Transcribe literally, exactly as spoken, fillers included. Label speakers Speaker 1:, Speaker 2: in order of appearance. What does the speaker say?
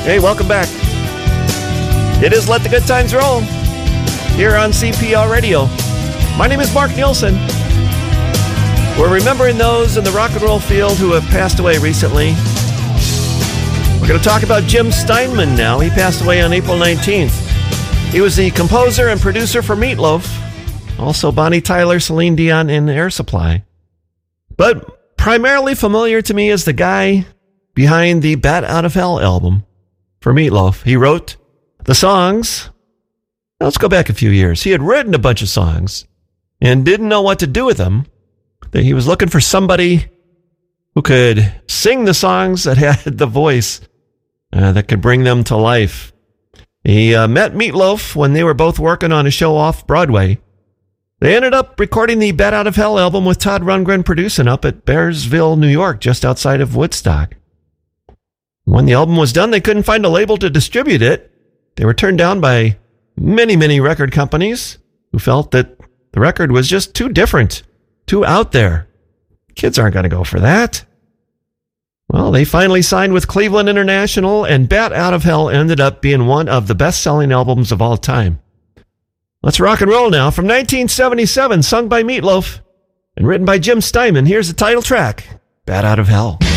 Speaker 1: Hey, welcome back. It is Let the Good Times Roll here on C P R Radio. My name is Mark Nielsen. We're remembering those in the rock and roll field who have passed away recently. We're going to talk about Jim Steinman now. He passed away on April nineteenth. He was the composer and producer for Meat Loaf, also Bonnie Tyler, Celine Dion, and Air Supply. But primarily familiar to me as the guy behind the Bat Out of Hell album for Meat Loaf. He wrote the songs. Let's go back a few years. He had written a bunch of songs and didn't know what to do with them. That he was looking for somebody who could sing the songs that had the voice uh, that could bring them to life. He uh, met Meat Loaf when they were both working on a show off Broadway. They ended up recording the Bat Out of Hell album with Todd Rundgren producing up at Bearsville, New York, just outside of Woodstock. When the album was done, they couldn't find a label to distribute it. They were turned down by many, many record companies who felt that the record was just too different, too out there. Kids aren't going to go for that. Well, they finally signed with Cleveland International, and Bat Out of Hell ended up being one of the best-selling albums of all time. Let's rock and roll now. From nineteen seventy-seven, sung by Meat Loaf and written by Jim Steinman, here's the title track, Bat Out of Hell.